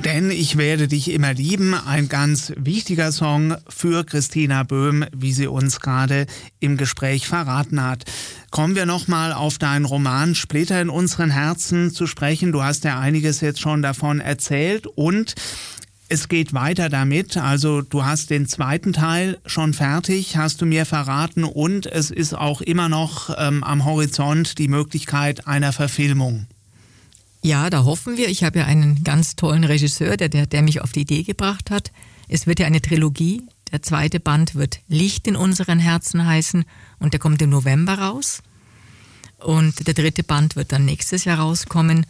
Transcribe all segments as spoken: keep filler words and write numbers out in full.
Denn ich werde dich immer lieben, ein ganz wichtiger Song für Christina Böhm, wie sie uns gerade im Gespräch verraten hat. Kommen wir nochmal auf deinen Roman Splitter in unseren Herzen zu sprechen. Du hast ja einiges jetzt schon davon erzählt und es geht weiter damit. Also du hast den zweiten Teil schon fertig, hast du mir verraten, und es ist auch immer noch ähm, am Horizont die Möglichkeit einer Verfilmung. Ja, da hoffen wir. Ich habe ja einen ganz tollen Regisseur, der, der, der mich auf die Idee gebracht hat. Es wird ja eine Trilogie. Der zweite Band wird Licht in unseren Herzen heißen und der kommt im November raus. Und der dritte Band wird dann nächstes Jahr rauskommen.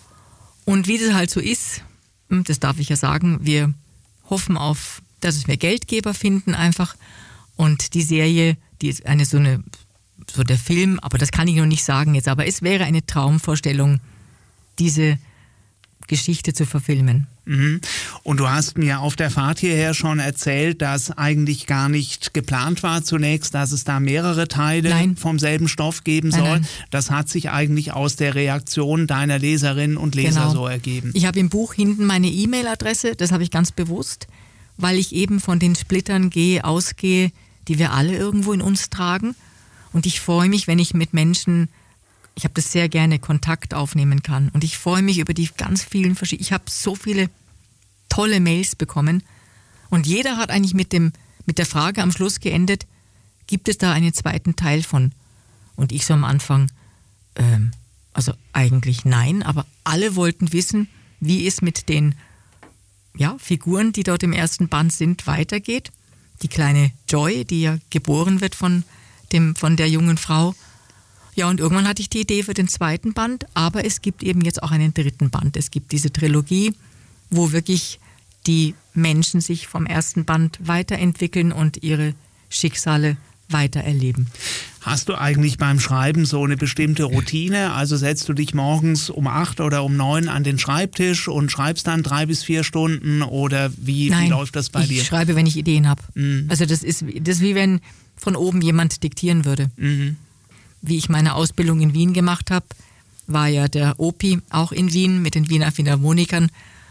Und wie das halt so ist, das darf ich ja sagen, wir hoffen auf, dass wir Geldgeber finden einfach. Und die Serie, die ist eine so eine, so der Film, aber das kann ich noch nicht sagen jetzt, aber es wäre eine Traumvorstellung, diese Geschichte zu verfilmen. Mhm. Und du hast mir auf der Fahrt hierher schon erzählt, dass eigentlich gar nicht geplant war zunächst, dass es da mehrere Teile nein. vom selben Stoff geben nein, soll. Nein. Das hat sich eigentlich aus der Reaktion deiner Leserinnen und Leser genau. so ergeben. Ich habe im Buch hinten meine E-Mail-Adresse, das habe ich ganz bewusst, weil ich eben von den Splittern gehe, ausgehe, die wir alle irgendwo in uns tragen. Und ich freue mich, wenn ich mit Menschen, ich habe das sehr gerne, Kontakt aufnehmen kann. Und ich freue mich über die ganz vielen verschiedenen, ich habe so viele tolle Mails bekommen. Und jeder hat eigentlich mit dem, mit der Frage am Schluss geendet, gibt es da einen zweiten Teil von? Und ich so am Anfang, ähm, also eigentlich nein, aber alle wollten wissen, wie es mit den ja, Figuren, die dort im ersten Band sind, weitergeht. Die kleine Joy, die ja geboren wird von, dem, von der jungen Frau. Ja, und irgendwann hatte ich die Idee für den zweiten Band, aber es gibt eben jetzt auch einen dritten Band. Es gibt diese Trilogie, wo wirklich die Menschen sich vom ersten Band weiterentwickeln und ihre Schicksale weitererleben. Hast du eigentlich beim Schreiben so eine bestimmte Routine? Also setzt du dich morgens um acht oder um neun an den Schreibtisch und schreibst dann drei bis vier Stunden oder wie, Nein, wie läuft das bei ich dir? Ich schreibe, wenn ich Ideen habe. Mhm. Also das ist, das ist wie wenn von oben jemand diktieren würde. Mhm. Wie ich meine Ausbildung in Wien gemacht habe, war ja der O P I auch in Wien mit den Wiener Philharmonikern.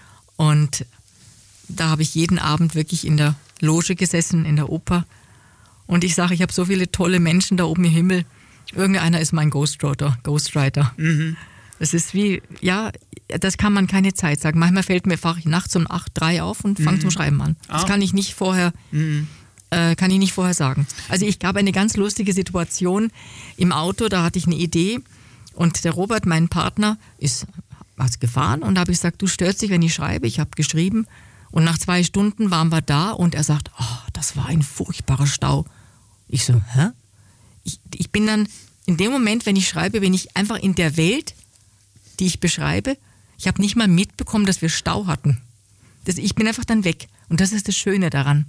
Und da habe ich jeden Abend wirklich in der Loge gesessen, in der Oper. Und ich sage, ich habe so viele tolle Menschen da oben im Himmel. Irgendeiner ist mein Ghostwriter. Ghostwriter. Mhm. Das ist wie, ja, das kann man keine Zeit sagen. Manchmal fällt mir, fahre ich nachts um acht, drei auf und fange mhm. zum Schreiben an. Das ah. kann ich nicht vorher... Mhm. Kann ich nicht vorher sagen. Also ich gab eine ganz lustige Situation im Auto, da hatte ich eine Idee und der Robert, mein Partner, ist hat's gefahren und da habe ich gesagt, du störst dich, wenn ich schreibe. Ich habe geschrieben und nach zwei Stunden waren wir da und er sagt, oh, das war ein furchtbarer Stau. Ich so, hä? Ich, ich bin dann, in dem Moment, wenn ich schreibe, bin ich einfach in der Welt, die ich beschreibe. Ich habe nicht mal mitbekommen, dass wir Stau hatten. Das, ich bin einfach dann weg und das ist das Schöne daran.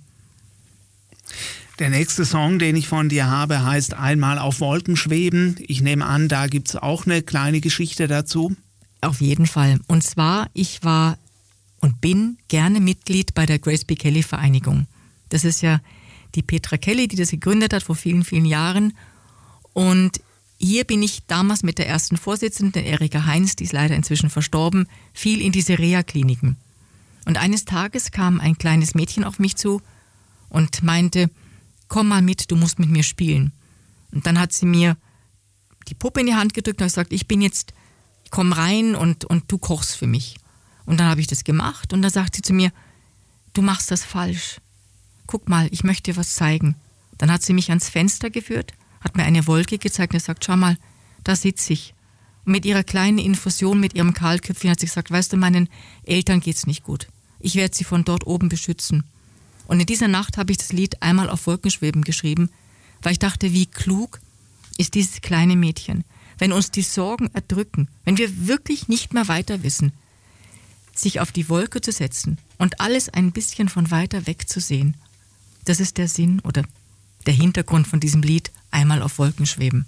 Der nächste Song, den ich von dir habe, heißt Einmal auf Wolken schweben. Ich nehme an, da gibt es auch eine kleine Geschichte dazu. Auf jeden Fall. Und zwar, ich war und bin gerne Mitglied bei der Grace B. Kelly Vereinigung. Das ist ja die Petra Kelly, die das gegründet hat vor vielen, vielen Jahren. Und hier bin ich damals mit der ersten Vorsitzenden, Erika Heinz, die ist leider inzwischen verstorben, viel in diese Reha-Kliniken. Und eines Tages kam ein kleines Mädchen auf mich zu und meinte, komm mal mit, du musst mit mir spielen. Und dann hat sie mir die Puppe in die Hand gedrückt und gesagt, ich bin jetzt, komm rein und, und du kochst für mich. Und dann habe ich das gemacht und dann sagt sie zu mir, du machst das falsch. Guck mal, ich möchte dir was zeigen. Dann hat sie mich ans Fenster geführt, hat mir eine Wolke gezeigt und sagt, schau mal, da sitze ich. Und mit ihrer kleinen Infusion, mit ihrem Kahlköpfchen hat sie gesagt, weißt du, meinen Eltern geht's nicht gut. Ich werde sie von dort oben beschützen. Und in dieser Nacht habe ich das Lied Einmal auf Wolken schweben geschrieben, weil ich dachte, wie klug ist dieses kleine Mädchen, wenn uns die Sorgen erdrücken, wenn wir wirklich nicht mehr weiter wissen, sich auf die Wolke zu setzen und alles ein bisschen von weiter weg zu sehen. Das ist der Sinn oder der Hintergrund von diesem Lied Einmal auf Wolken schweben.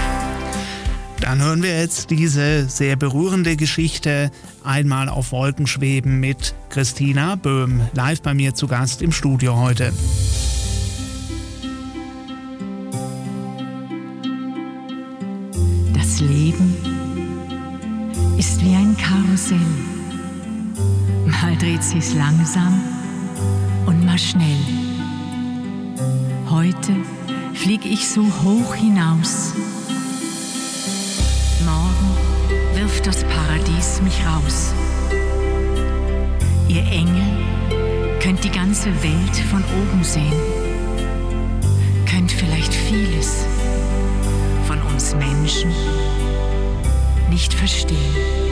Dann hören wir jetzt diese sehr berührende Geschichte Einmal auf Wolken schweben mit Christina Böhm, live bei mir zu Gast im Studio heute. Das Leben ist wie ein Karussell. Mal dreht sie's langsam und mal schnell. Heute flieg ich so hoch hinaus. Morgen wirft das Paradies mich raus. Ihr Engel könnt die ganze Welt von oben sehen. Könnt vielleicht vieles von uns Menschen nicht verstehen.